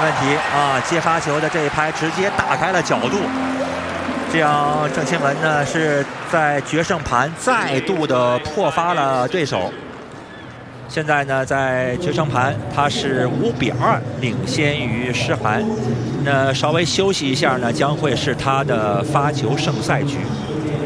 问题啊！接发球的这一拍直接打开了角度，这样郑钦文呢是在决胜盘再度的破发了对手。现在呢，在决胜盘他是5-2领先于诗涵。那稍微休息一下呢，将会是他的发球胜赛局。